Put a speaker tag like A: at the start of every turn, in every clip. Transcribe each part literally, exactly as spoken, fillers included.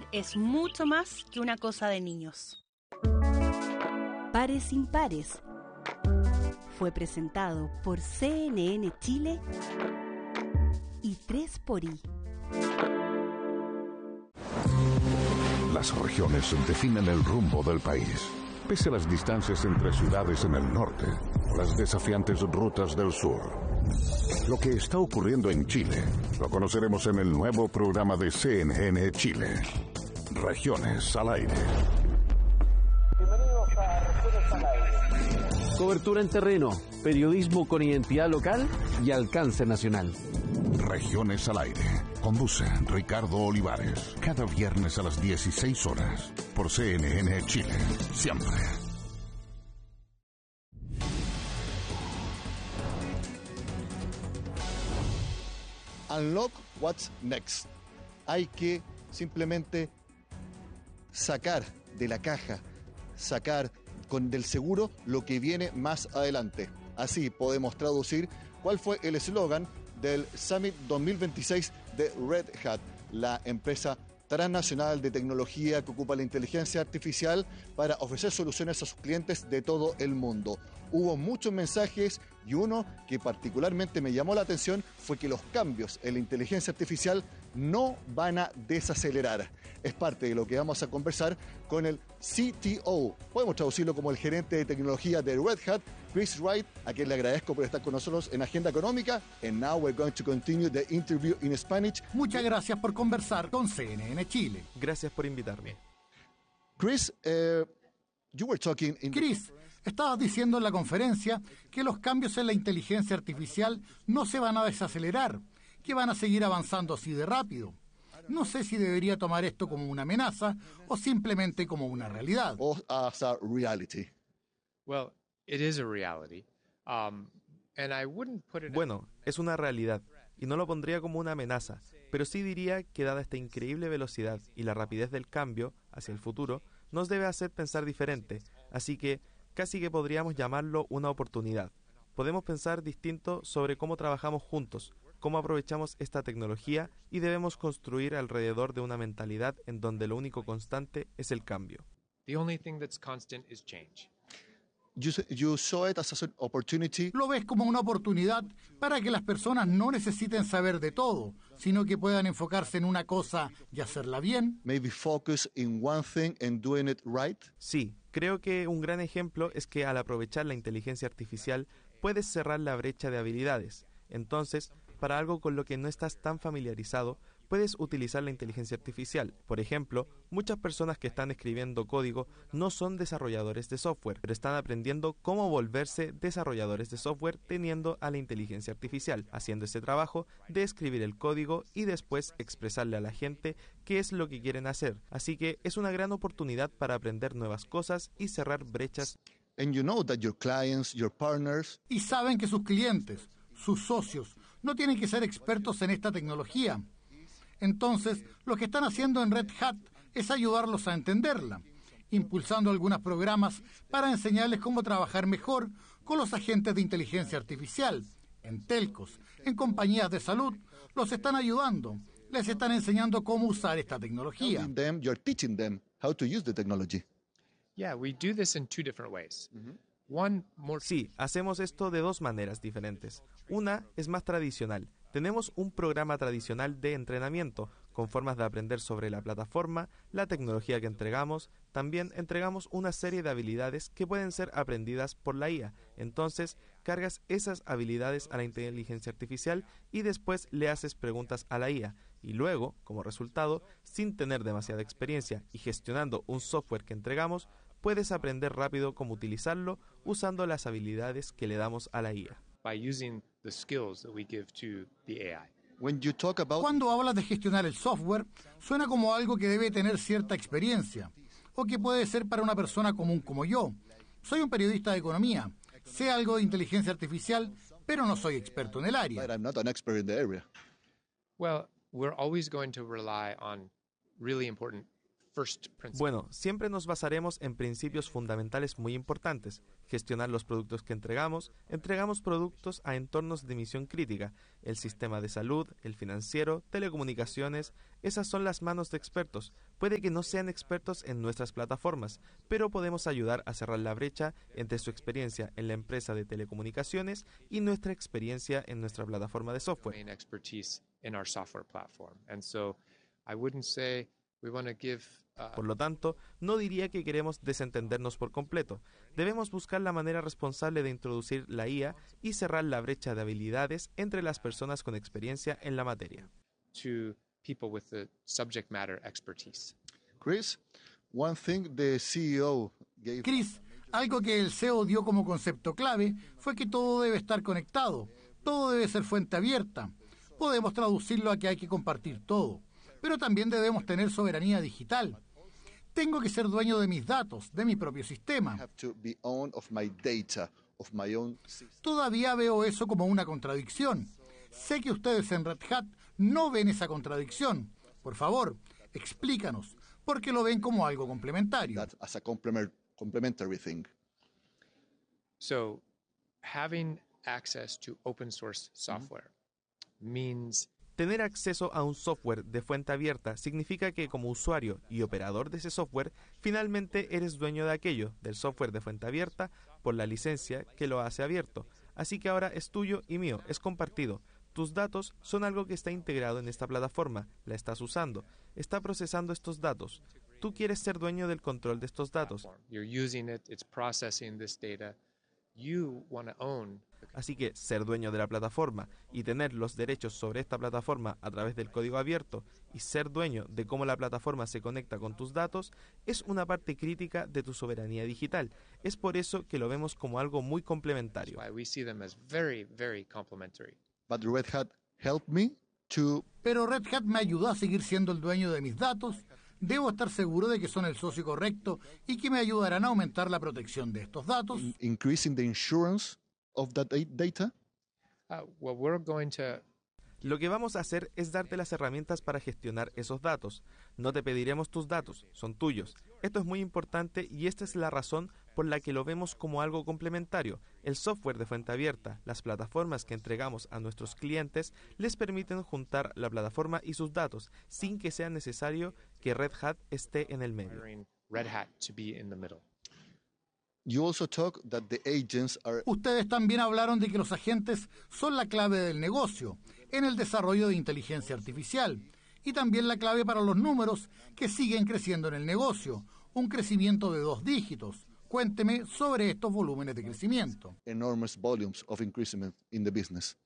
A: es mucho más que una cosa de niños.
B: Pares Impares fue presentado por C N N Chile y tres por I.
C: Las regiones definen el rumbo del país. Pese a las distancias entre ciudades en el norte o las desafiantes rutas del sur. Lo que está ocurriendo en Chile lo conoceremos en el nuevo programa de C N N Chile. Regiones al aire.
D: Bienvenidos a Regiones al aire.
E: Cobertura en terreno, periodismo con identidad local y alcance nacional.
C: Regiones al aire. Conduce Ricardo Olivares. Cada viernes a las dieciséis horas. Por C N N Chile. Siempre.
F: Unlock what's next. Hay que simplemente sacar de la caja, sacar con del seguro lo que viene más adelante. Así podemos traducir cuál fue el eslogan del Summit dos mil veintiséis de Red Hat, la empresa transnacional de tecnología que ocupa la inteligencia artificial para ofrecer soluciones a sus clientes de todo el mundo. Hubo muchos mensajes y uno que particularmente me llamó la atención fue que los cambios en la inteligencia artificial no van a desacelerar. Es parte de lo que vamos a conversar con el C T O, podemos traducirlo como el gerente de tecnología de Red Hat, Chris Wright, a quien le agradezco por estar con nosotros en Agenda Económica. And now we're going to continue the interview in Spanish.
G: Muchas gracias por conversar con C N N Chile.
H: Gracias por invitarme.
F: Chris, uh, you were talking in
G: Chris, estabas diciendo en la conferencia que los cambios en la inteligencia artificial no se van a desacelerar, que van a seguir avanzando así de rápido. No sé si debería tomar esto como una amenaza o simplemente como una realidad.
F: O as a reality.
I: Well, it is a reality. Um, and I wouldn't put it
H: Bueno, es una realidad, y no lo pondría como una amenaza, pero sí diría que dada esta increíble velocidad y la rapidez del cambio hacia el futuro, nos debe hacer pensar diferente, así que casi que podríamos llamarlo una oportunidad. Podemos pensar distinto sobre cómo trabajamos juntos, cómo aprovechamos esta tecnología y debemos construir alrededor de una mentalidad en donde lo único constante es el cambio.
I: The only thing that's constant is change.
F: You, you saw it as an opportunity.
G: Lo ves como una oportunidad para que las personas no necesiten saber de todo, sino que puedan enfocarse en una cosa y hacerla bien.
F: Maybe focus in one thing and doing it right.
H: Sí, creo que un gran ejemplo es que al aprovechar la inteligencia artificial puedes cerrar la brecha de habilidades. Entonces, para algo con lo que no estás tan familiarizado, puedes utilizar la inteligencia artificial. Por ejemplo, muchas personas que están escribiendo código no son desarrolladores de software, pero están aprendiendo cómo volverse desarrolladores de software teniendo a la inteligencia artificial, haciendo ese trabajo de escribir el código y después expresarle a la gente qué es lo que quieren hacer. Así que es una gran oportunidad para aprender nuevas cosas y cerrar brechas.
F: And you know that your clients, your partners,
G: y saben que sus clientes, sus socios, no tienen que ser expertos en esta tecnología. Entonces, lo que están haciendo en Red Hat es ayudarlos a entenderla, impulsando algunos programas para enseñarles cómo trabajar mejor con los agentes de inteligencia artificial. En telcos, en compañías de salud, los están ayudando, les están enseñando cómo usar esta tecnología.
F: them, you're teaching them how to use the technology.
I: Yeah, we do this in two different ways. Mm-hmm. One more...
H: Sí, hacemos esto de dos maneras diferentes. Una es más tradicional. Tenemos un programa tradicional de entrenamiento, con formas de aprender sobre la plataforma, la tecnología que entregamos. También entregamos una serie de habilidades que pueden ser aprendidas por la I A. Entonces, cargas esas habilidades a la inteligencia artificial y después le haces preguntas a la I A. Y luego, como resultado, sin tener demasiada experiencia y gestionando un software que entregamos, puedes aprender rápido cómo utilizarlo usando las habilidades que le damos a la I A.
I: By using the skills that we give to the A I.
F: When you talk about...
G: Cuando hablas de gestionar el software, suena como algo que debe tener cierta experiencia, o que puede ser para una persona común como yo. Soy un periodista de economía, sé algo de inteligencia artificial, pero no soy experto en el área.
F: But I'm not an expert in the area.
I: Well, we're always going to rely on really important first principle.
H: Bueno, siempre nos basaremos en principios fundamentales muy importantes. Gestionar los productos que entregamos. Entregamos productos a entornos de misión crítica. El sistema de salud, el financiero, telecomunicaciones. Esas son las manos de expertos. Puede que no sean expertos en nuestras plataformas, pero podemos ayudar a cerrar la brecha entre su experiencia en la empresa de telecomunicaciones y nuestra experiencia en nuestra plataforma de software.
I: Main expertise in our software platform. And so I wouldn't say we want to give uh,
H: Por lo tanto, no diría que queremos desentendernos por completo. Debemos buscar la manera responsable de introducir la I A y cerrar la brecha de habilidades entre las personas con experiencia en la materia.
I: to people with the subject matter expertise.
F: Chris, one thing the C E O gave
G: Chris, algo que el C E O dio como concepto clave fue que todo debe estar conectado, todo debe ser fuente abierta. Podemos traducirlo a que hay que compartir todo, pero también debemos tener soberanía digital. Tengo que ser dueño de mis datos, de mi propio sistema.
F: have to be own of my data, of my own system.
G: Todavía veo eso como una contradicción. Sé que ustedes en Red Hat no ven esa contradicción. Por favor, explícanos, ¿por qué lo ven como algo complementario?
F: That as a complement, complementary thing.
I: So having access to open source software means
H: Tener acceso a un software de fuente abierta significa que como usuario y operador de ese software, finalmente eres dueño de aquello, del software de fuente abierta, por la licencia que lo hace abierto. Así que ahora es tuyo y mío, es compartido. Tus datos son algo que está integrado en esta plataforma, la estás usando, está procesando estos datos. Tú quieres ser dueño del control de estos datos.
I: platform. You're using it, it's processing this data. You want to own the
H: Así que ser dueño de la plataforma y tener los derechos sobre esta plataforma a través del código abierto y ser dueño de cómo la plataforma se conecta con tus datos es una parte crítica de tu soberanía digital. Es por eso que lo vemos como algo muy complementario.
I: why we see them as very, very complementary.
F: But Red Hat helped me to
G: Pero Red Hat me ayudó a seguir siendo el dueño de mis datos. Debo estar seguro de que son el socio correcto y que me ayudarán a aumentar la protección de estos datos.
F: increasing the insurance of that da- data.
I: Uh, well, we're going to
H: Lo que vamos a hacer es darte las herramientas para gestionar esos datos. No te pediremos tus datos, son tuyos. Esto es muy importante y esta es la razón por la que lo vemos como algo complementario. El software de fuente abierta, las plataformas que entregamos a nuestros clientes, les permiten juntar la plataforma y sus datos sin que sea necesario que Red Hat esté en el medio.
I: requiring Red Hat to be in the middle.
F: You also talk that the agents are
G: Ustedes también hablaron de que los agentes son la clave del negocio en el desarrollo de inteligencia artificial y también la clave para los números que siguen creciendo en el negocio, un crecimiento de dos dígitos. Cuénteme sobre estos volúmenes de crecimiento.
F: enormous volumes of increasement in the business.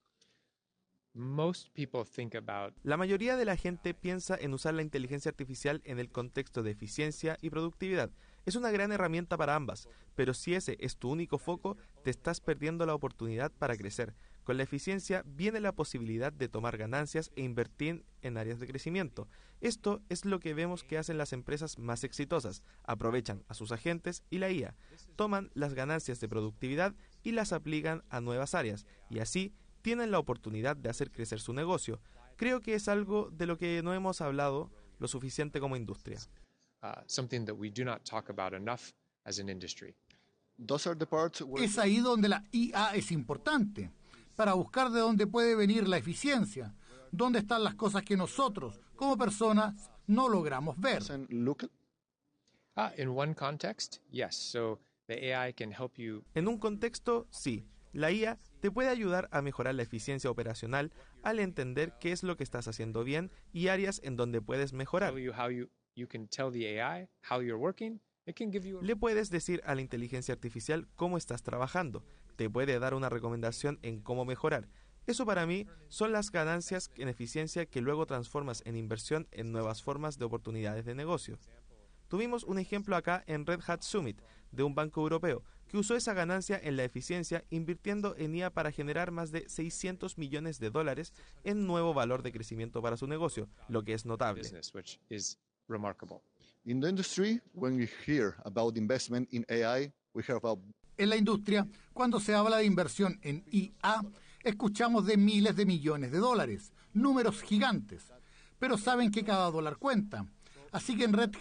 I: Most people think about
H: La mayoría de la gente piensa en usar la inteligencia artificial en el contexto de eficiencia y productividad. Es una gran herramienta para ambas, pero si ese es tu único foco, te estás perdiendo la oportunidad para crecer. Con la eficiencia viene la posibilidad de tomar ganancias e invertir en áreas de crecimiento. Esto es lo que vemos que hacen las empresas más exitosas. Aprovechan a sus agentes y la I A, toman las ganancias de productividad y las aplican a nuevas áreas, y así tienen la oportunidad de hacer crecer su negocio. Creo que es algo de lo que no hemos hablado lo suficiente como industria.
I: uh, something that we do not talk about enough as an industry.
F: Those are the parts where
G: Es ahí donde la I A es importante, para buscar de dónde puede venir la eficiencia, dónde están las cosas que nosotros, como personas, no logramos ver.
F: and look at
I: Uh, in one context, yes. So the A I can help you
H: En un contexto, sí. La I A te puede ayudar a mejorar la eficiencia operacional al entender qué es lo que estás haciendo bien y áreas en donde puedes mejorar.
I: tell you how you you can tell the A I how you're working. It can give you a
H: Le puedes decir a la inteligencia artificial cómo estás trabajando. Te puede dar una recomendación en cómo mejorar. Eso para mí son las ganancias en eficiencia que luego transformas en inversión en nuevas formas de oportunidades de negocio. Tuvimos un ejemplo acá en Red Hat Summit de un banco europeo que usó esa ganancia en la eficiencia invirtiendo en I A para generar más de seiscientos millones de dólares en nuevo valor de crecimiento para su negocio, lo que es notable.
I: business, which is remarkable.
F: in the industry when we hear about investment in A I, we hear about
G: En la industria, cuando se habla de inversión en I A, escuchamos de miles de millones de dólares, números gigantes. Pero saben que cada dólar cuenta. Así que en Red Hat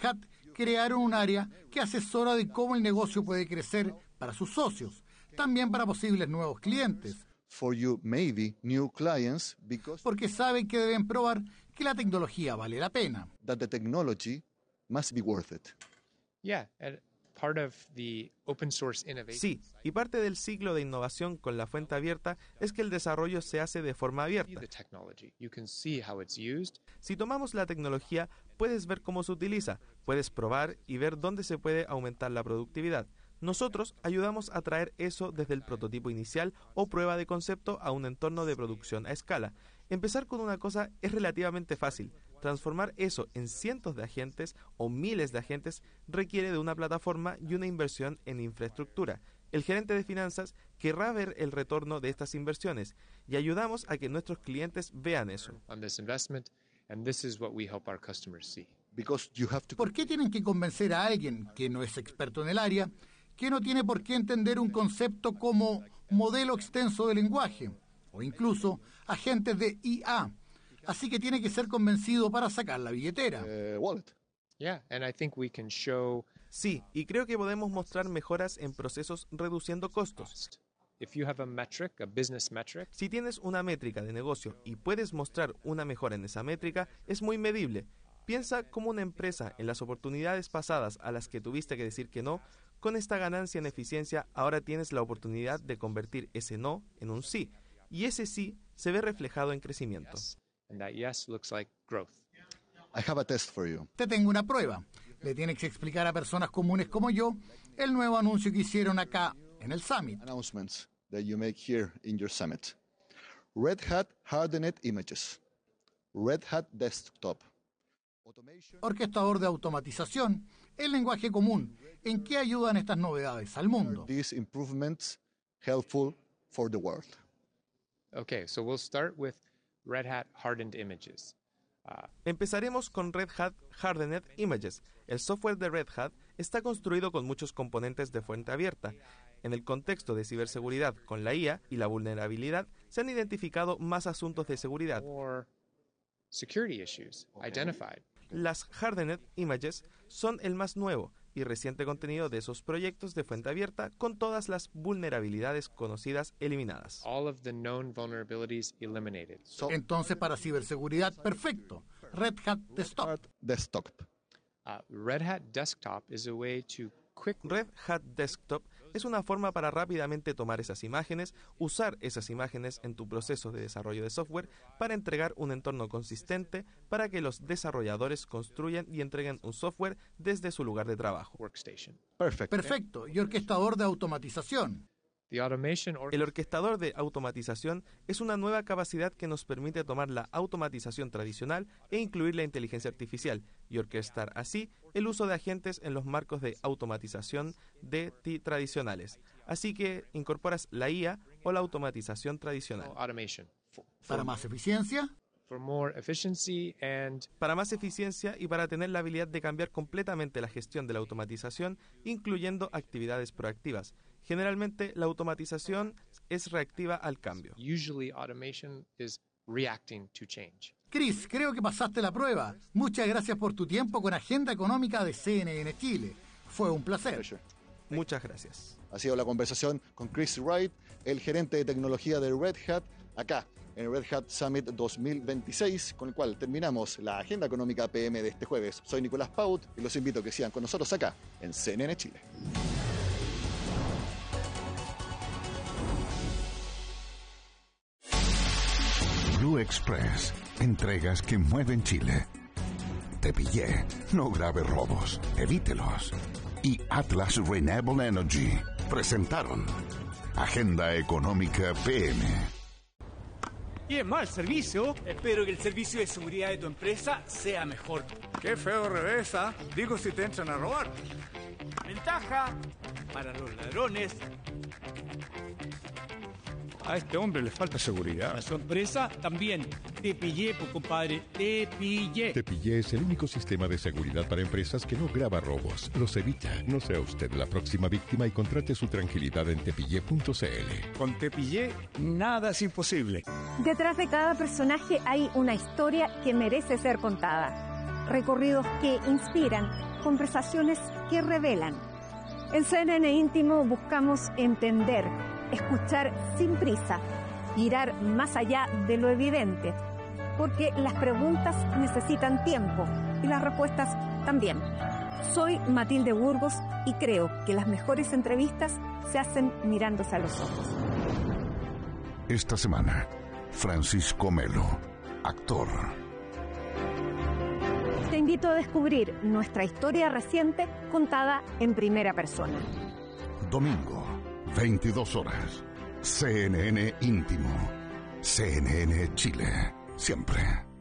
G: crearon un área que asesora de cómo el negocio puede crecer para sus socios, también para posibles nuevos clientes.
F: For you, maybe new clients, because
G: porque saben que deben probar que la tecnología vale la pena.
F: that the technology must be worth it.
I: Yeah, and part of the open source innovation.
H: Sí, y parte del ciclo de innovación con la fuente abierta es que el desarrollo se hace de forma abierta.
I: The technology, you can see how it's used.
H: Si tomamos la tecnología, puedes ver cómo se utiliza, puedes probar y ver dónde se puede aumentar la productividad. Nosotros ayudamos a traer eso desde el prototipo inicial o prueba de concepto a un entorno de producción a escala. Empezar con una cosa es relativamente fácil. Transformar eso en cientos de agentes o miles de agentes requiere de una plataforma y una inversión en infraestructura. El gerente de finanzas querrá ver el retorno de estas inversiones y ayudamos a que nuestros clientes vean eso.
I: On this investment, and this is what we help our customers see.
F: Because you have to...
G: ¿Por qué tienen que convencer a alguien que no es experto en el área, que no tiene por qué entender un concepto como modelo extenso de lenguaje o incluso agentes de I A? Así que tiene que ser convencido para sacar la billetera.
F: Uh, wallet.
I: Yeah, and I think we can show
H: Sí, y creo que podemos mostrar mejoras en procesos reduciendo costos.
I: cost. If you have a metric, a business metric,
H: Si tienes una métrica de negocio y puedes mostrar una mejora en esa métrica, es muy medible. Piensa como una empresa en las oportunidades pasadas a las que tuviste que decir que no. Con esta ganancia en eficiencia, ahora tienes la oportunidad de convertir ese no en un sí. Y ese sí se ve reflejado en crecimiento.
I: and that yes looks like growth.
F: I have a test for you.
G: Te tengo una prueba. Le tienes que explicar a personas comunes como yo el nuevo anuncio que hicieron acá en el Summit.
F: Announcements that you make here in your summit. Red Hat Hardened Images. Red Hat Desktop. Automation.
G: Orquestador de automatización, el lenguaje común. ¿En qué ayudan estas novedades al mundo?
F: These improvements helpful for the world.
I: Okay, so we'll start with Red Hat Hardened Images. Uh,
H: Empezaremos con Red Hat Hardened Images. El software de Red Hat está construido con muchos componentes de fuente abierta. En el contexto de ciberseguridad con la I A y la vulnerabilidad, se han identificado más asuntos de seguridad.
I: more security issues identified.
H: Las Hardened Images son el más nuevo y reciente contenido de esos proyectos de fuente abierta con todas las vulnerabilidades conocidas eliminadas.
I: All of the known vulnerabilities eliminated.
F: So,
G: Entonces, para ciberseguridad, perfecto. Red Hat Desktop.
F: Hat Desktop.
I: Uh, Red Hat Desktop is a way to quickly
H: Red Hat Desktop es una forma para rápidamente tomar esas imágenes, usar esas imágenes en tu proceso de desarrollo de software para entregar un entorno consistente para que los desarrolladores construyan y entreguen un software desde su lugar de trabajo.
I: workstation.
F: Perfect.
G: Perfecto. Y orquestador de automatización.
I: The automation or
H: El orquestador de automatización es una nueva capacidad que nos permite tomar la automatización tradicional e incluir la inteligencia artificial y orquestar así el uso de agentes en los marcos de automatización de ti tradicionales. Así que incorporas la I A o la automatización tradicional.
I: automation for,
G: Para más eficiencia,
I: for more efficiency and
H: Para más eficiencia y para tener la habilidad de cambiar completamente la gestión de la automatización, incluyendo actividades proactivas. Generalmente, la automatización es reactiva al cambio.
I: usually automation is reacting to change.
G: Chris, creo que pasaste la prueba. Muchas gracias por tu tiempo con Agenda Económica de C N N Chile. Fue un placer.
F: Pleasure.
H: Muchas gracias.
F: Ha sido la conversación con Chris Wright, el gerente de tecnología de Red Hat, acá en el Red Hat Summit dos mil veintiséis, con el cual terminamos la Agenda Económica P M de este jueves. Soy Nicolás Paut y los invito a que sigan con nosotros acá en C N N Chile.
C: Blue Express. Entregas que mueven Chile. Te pillé. No grave robos. Evítelos. Y Atlas Renewable Energy presentaron Agenda Económica P M.
J: Bien, mal servicio. Espero que el servicio de seguridad de tu empresa sea mejor.
K: Qué feo revés, ¿ah? Digo si te entran a robar.
J: Ventaja para los ladrones.
K: A este hombre le falta seguridad.
J: A su empresa también. Te pillé, pues, compadre. Te pillé.
L: Te pillé es el único sistema de seguridad para empresas que no graba robos, los evita. No sea usted la próxima víctima y contrate su tranquilidad en tepillé punto c l.
K: Con Te pillé, nada es imposible.
M: Detrás de cada personaje hay una historia que merece ser contada. recorridos que inspiran, conversaciones que revelan. En C N N Íntimo buscamos entender, escuchar sin prisa, mirar más allá de lo evidente, porque las preguntas necesitan tiempo y las respuestas también. Soy Matilde Burgos y creo que las mejores entrevistas se hacen mirándose a los ojos.
C: Esta semana, Francisco Melo, actor.
M: Te invito a descubrir nuestra historia reciente contada en primera persona.
C: Domingo, veintidós horas. C N N Íntimo. C N N Chile. Siempre.